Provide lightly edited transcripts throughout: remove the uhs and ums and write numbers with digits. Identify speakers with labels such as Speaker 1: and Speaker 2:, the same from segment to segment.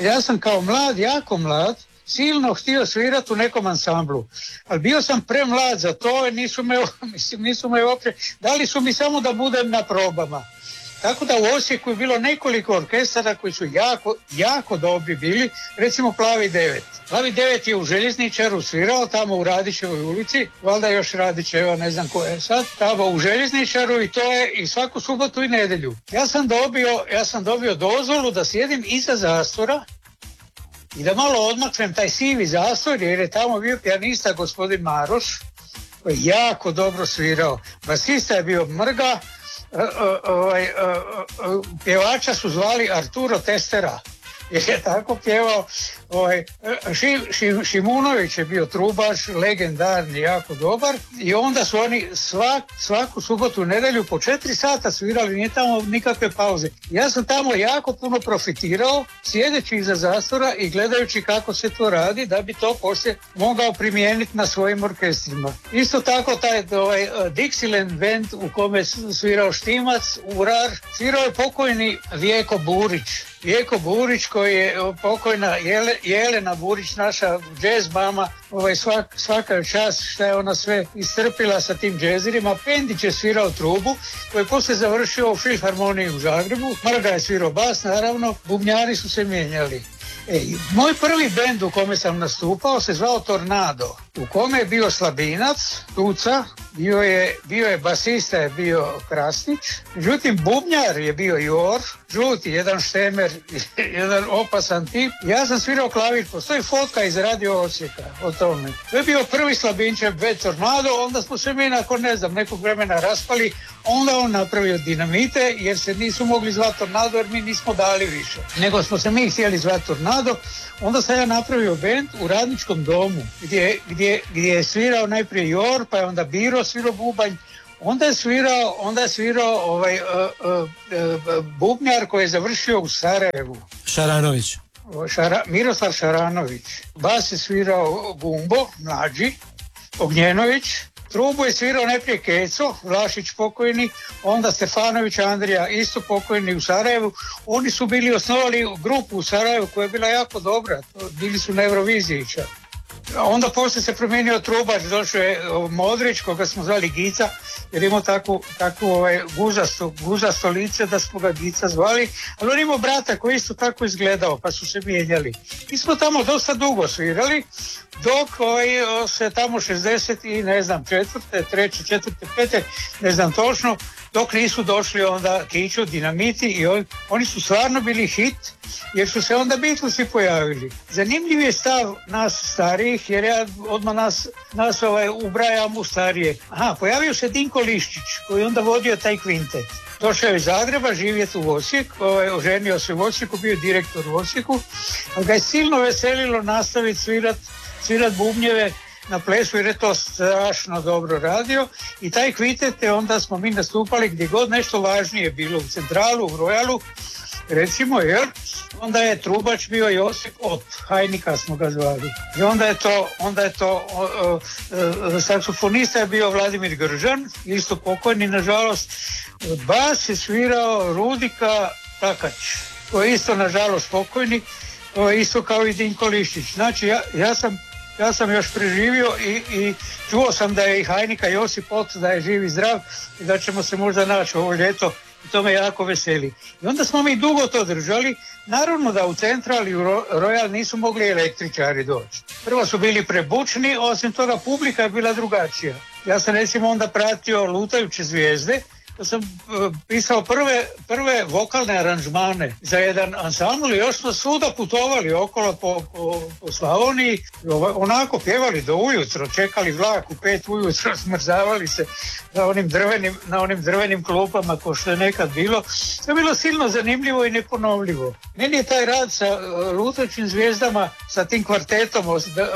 Speaker 1: ja sam kao mlad, jako mlad, silno htio svirati u nekom ansamblu, ali bio sam premlad za to i nisu me uopće, dali su mi samo da budem na probama. Tako da u Osijeku je bilo nekoliko orkestara koji su jako, jako dobri bili, recimo Plavi 9. Plavi 9 je u Željezničaru svirao, tamo u Radićevoj ulici, valjda još Radićeva, ne znam ko je sad, tamo u Željezničaru i to je i svaku subotu i nedjelju. Ja sam dobio dozvolu da sjedim iza zastora i da malo odmaknem taj sivi zastor, jer je tamo bio pijanista gospodin Maroš, koji je jako dobro svirao. Basista je bio Mrga, pjevača su zvali Arturo Testera, jer je tako pjevao. Šimunović je bio trubaš, legendarni, jako dobar, i onda su oni svaku subotu i nedjelju po 4 sata svirali, nije tamo nikakve pauze. Ja sam tamo jako puno profitirao, sjedeći iza zastora i gledajući kako se to radi, da bi to poslije mogao primijeniti na svojim orkestrima. Isto tako taj Dixieland band u kome svirao Štimac, Urar, svirao je pokojni Vjeko Burić, koji je pokojna Jelena Burić, naša džez mama, svaka čast šta je ona sve istrpila sa tim džezirima. Pendić je svirao trubu, koji je poslije završio u Filharmoniji u Zagrebu. Mrga je svirao bas, naravno, bubnjari su se mijenjali. Moj prvi bend u kome sam nastupao se zvao Tornado, u kome je bio Slabinac, Tuca, bio je basista, je bio Krasnić, međutim bubnjar je bio Jor, žuti, jedan štemer, jedan opasan tip. Ja sam svirao klavir, postoji fotka iz Radio Osijeka o tome. To je bio prvi Slabinčev bend Tornado, onda smo se mi nakon nekog vremena raspali, onda on napravio Dinamite, jer se nisu mogli zvati Tornado, jer mi nismo dali više, nego smo se mi htjeli zvati Tornado. Onda sam ja napravio bend u Radničkom domu, gdje je svirao najprije Jor, pa je onda Biro svirao bubanj, onda je svirao bubnjar koji je završio u Sarajevu.
Speaker 2: Šaranović.
Speaker 1: Miroslav Šaranović. Bas je svirao Gumbo, mlađi, Ognjenović. Trubu je svirao najprije Keco, Vlašić pokojni, onda Stefanović Andrija, isto pokojni u Sarajevu. Oni su bili osnovali grupu u Sarajevu koja je bila jako dobra, bili su na Euroviziji čak. Onda poslije se promijenio trubač, došao je Modrić, koga smo zvali Gica, jer imao takvu guzasto lice da smo ga Gica zvali, ali on imao brata koji isto tako izgledao, pa su se mijenjali. Mi smo tamo dosta dugo svirali, dok se tamo 60 i ne znam, četvrte, pete, ne znam točno, dok nisu došli onda Kiću, Dinamiti, i oni su stvarno bili hit, jer su se onda Beatlesi pojavili. Zanimljiv je stav nas starijih, jer ja odmah nas ubrajam u starije. Pojavio se Dinko Liščić, koji onda vodio taj kvintet. Došao je iz Zagreba živjeti u Osijek, oženio se u Osijeku, bio je direktor u Osijeku, ali ga je silno veselilo nastaviti svirat bubnjeve na plesu, jer je to strašno dobro radio, i taj kvintet onda smo mi nastupali gdje god nešto važnije bilo, u Centralu, u Royalu, recimo, jer onda je trubač bio Josip Op, Hajnika smo ga zvali. I onda je to saksofonista je bio Vladimir Gržan, isto pokojni nažalost. Bas je svirao Rudika Takač, koji je isto nažalost pokojni, isto kao i Dinko Liščić. Znači ja sam još preživio i čuo sam da je i Hajnika Josip Op, da je živ i zdrav i da ćemo se možda naći ovo ljeto. I to me jako veseli. I onda smo mi dugo to držali. Naravno da u Central i u Royal nisu mogli električari doći. Prvo su bili prebučni, osim toga publika je bila drugačija. Ja sam recimo onda pratio Lutajuće zvijezde, da sam pisao prve vokalne aranžmane za jedan ansambl i još smo svuda putovali okolo po Slavoniji, onako pjevali do ujutro, čekali vlak u 5 ujutro, smrzavali se na onim drvenim klupama ko što je nekad bilo. To je bilo silno zanimljivo i neponovljivo. Meni je taj rad sa Lutajućim zvijezdama, sa tim kvartetom,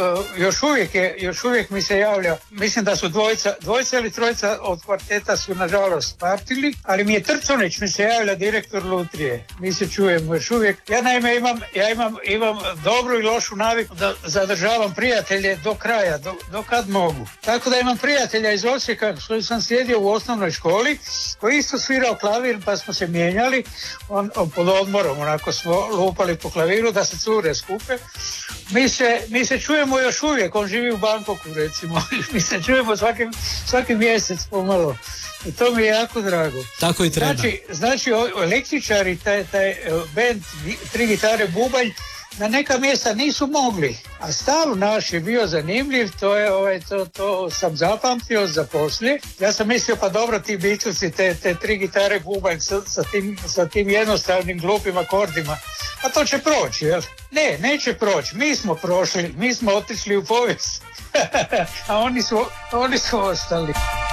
Speaker 1: još uvijek mi se javlja, mislim da su dvojica ili trojica od kvarteta su nažalost partili, ali mi je Trconić, mi se javlja direktor Lutrije. Mi se čujemo još uvijek. Ja naime imam dobru i lošu naviku da zadržavam prijatelje do kraja, do kad mogu. Tako da imam prijatelja iz Osijeka s kojim sam sjedio u osnovnoj školi, koji isto svirao klavir, pa smo se mijenjali pod odmorom, onako smo smo lupali po klaviru da se cure skupe. Mi se čujemo još uvijek, on živi u Bangkoku recimo, mi se čujemo svaki mjesec pomalo. I to mi je jako drago.
Speaker 2: Tako i treba.
Speaker 1: Znači električari, taj band, 3 gitare, bubanj, na neka mjesta nisu mogli, a stav naš je bio zanimljiv, to sam zapamtio za poslije. Ja sam mislio, pa dobro, ti Beatlesi, te 3 gitare, bubanj sa tim jednostavnim glupim akordima, pa to će proći, jel? Ne, neće proći, mi smo prošli, mi smo otišli u povijest, a oni su ostali.